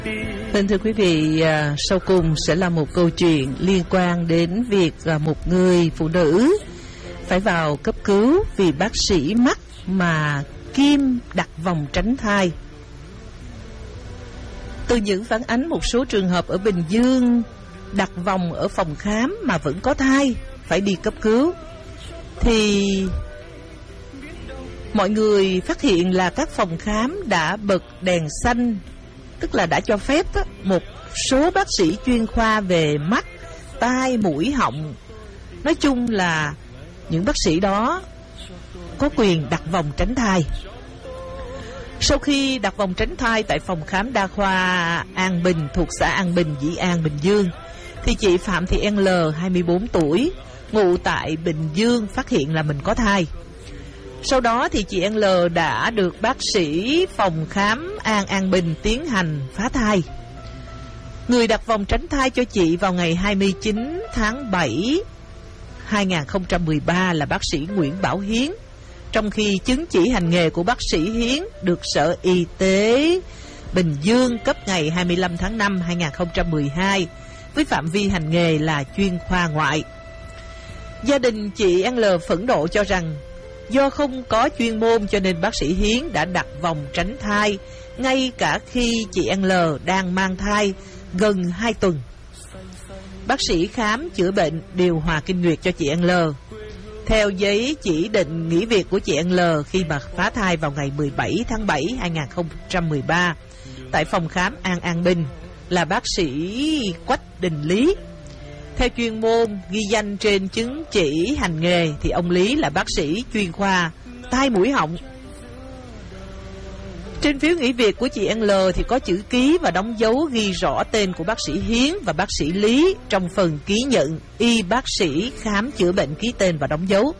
Vâng, thưa quý vị, sau cùng sẽ là một câu chuyện liên quan đến việc một người phụ nữ phải vào cấp cứu vì bác sĩ mắt mà kim đặt vòng tránh thai. Từ những phản ánh một số trường hợp ở Bình Dương đặt vòng ở phòng khám mà vẫn có thai, phải đi cấp cứu, thì mọi người phát hiện là các phòng khám đã bật đèn xanh, tức là đã cho phép một số bác sĩ chuyên khoa về mắt, tai, mũi, họng, nói chung là những bác sĩ đó có quyền đặt vòng tránh thai. Sau khi đặt vòng tránh thai tại phòng khám đa khoa An Bình thuộc xã An Bình, Dĩ An, Bình Dương, thì chị Phạm Thị L, 24 tuổi, ngụ tại Bình Dương, phát hiện là mình có thai. Sau đó thì chị L đã được bác sĩ phòng khám An Bình tiến hành phá thai. Người đặt vòng tránh thai cho chị vào ngày 29 tháng 7 2013 là bác sĩ Nguyễn Bảo Hiến, trong khi chứng chỉ hành nghề của bác sĩ Hiến được Sở Y tế Bình Dương cấp ngày 25 tháng 5 2012 với phạm vi hành nghề là chuyên khoa ngoại. Gia đình chị L phẫn nộ cho rằng do không có chuyên môn cho nên bác sĩ Hiến đã đặt vòng tránh thai ngay cả khi chị L đang mang thai gần 2 tuần. Bác sĩ khám chữa bệnh điều hòa kinh nguyệt cho chị L. Theo giấy chỉ định nghỉ việc của chị L khi mà phá thai vào ngày 17 tháng 7 2013 tại phòng khám An Bình là bác sĩ Quách Đình Lý. Theo chuyên môn ghi danh trên chứng chỉ hành nghề thì ông Lý là bác sĩ chuyên khoa tai mũi họng. Trên phiếu nghỉ việc của chị L thì có chữ ký và đóng dấu ghi rõ tên của bác sĩ Hiến và bác sĩ Lý. Trong phần ký nhận, y bác sĩ khám chữa bệnh ký tên và đóng dấu.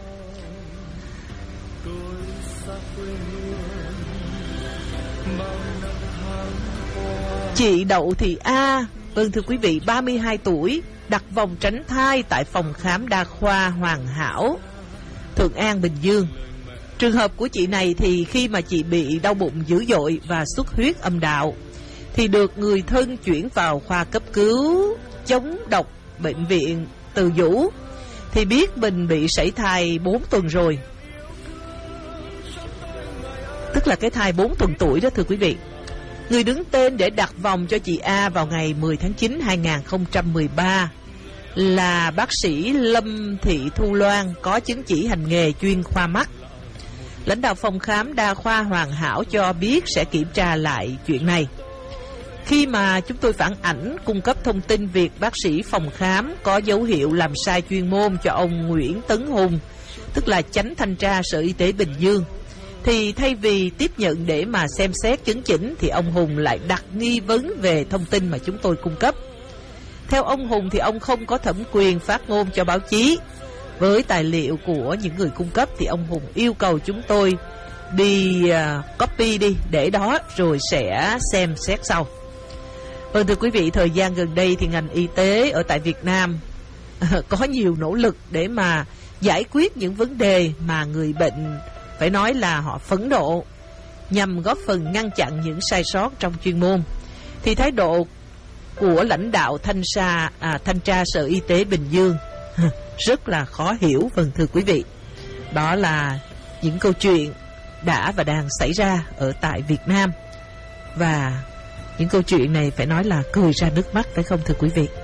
Chị Đậu Thị A, vâng thưa quý vị, 32 tuổi, đặt vòng tránh thai tại phòng khám đa khoa Hoàn Hảo, Thượng An, Bình Dương. Trường hợp của chị này thì khi mà chị bị đau bụng dữ dội và xuất huyết âm đạo thì được người thân chuyển vào khoa cấp cứu chống độc bệnh viện Từ Dũ, thì biết mình bị sảy thai 4 tuần rồi, tức là cái thai 4 tuần tuổi đó thưa quý vị. Người đứng tên để đặt vòng cho chị A vào ngày 10 tháng 9 2013 là bác sĩ Lâm Thị Thu Loan, có chứng chỉ hành nghề chuyên khoa mắt. Lãnh đạo phòng khám đa khoa Hoàn Hảo cho biết sẽ kiểm tra lại chuyện này. Khi mà chúng tôi phản ảnh cung cấp thông tin việc bác sĩ phòng khám có dấu hiệu làm sai chuyên môn cho ông Nguyễn Tấn Hùng, tức là chánh thanh tra Sở Y tế Bình Dương, thì thay vì tiếp nhận để mà xem xét chấn chỉnh thì ông Hùng lại đặt nghi vấn về thông tin mà chúng tôi cung cấp. Theo ông Hùng thì ông không có thẩm quyền phát ngôn cho báo chí. Với tài liệu của những người cung cấp thì ông Hùng yêu cầu chúng tôi đi copy đi, để đó rồi sẽ xem xét sau. Vâng thưa quý vị, thời gian gần đây thì ngành y tế ở tại Việt Nam có nhiều nỗ lực để mà giải quyết những vấn đề mà người bệnh phải nói là họ phẫn nộ, nhằm góp phần ngăn chặn những sai sót trong chuyên môn. Thì thái độ của lãnh đạo thanh tra Sở Y tế Bình Dương rất là khó hiểu. Vâng thưa quý vị, đó là những câu chuyện đã và đang xảy ra ở tại Việt Nam, và những câu chuyện này phải nói là cười ra nước mắt, phải không thưa quý vị?